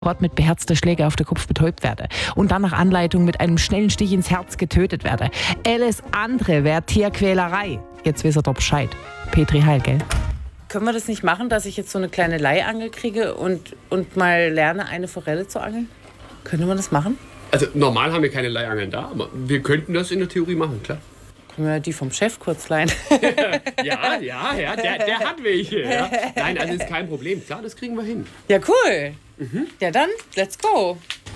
mit beherzter Schläge auf den Kopf betäubt werde und dann nach Anleitung mit einem schnellen Stich ins Herz getötet werde. Alles andere wäre Tierquälerei. Jetzt wisst ihr doch Bescheid. Petri Heil, gell? Können wir das nicht machen, dass ich jetzt so eine kleine Leihangel kriege und mal lerne, eine Forelle zu angeln? Könnte man das machen? Also normal haben wir keine Leihangeln da, aber wir könnten das in der Theorie machen, klar. Können wir die vom Chef kurz leihen? Ja, der hat welche. Ja. Nein, also ist kein Problem. Klar, das kriegen wir hin. Ja, cool. Ja, dann, let's go.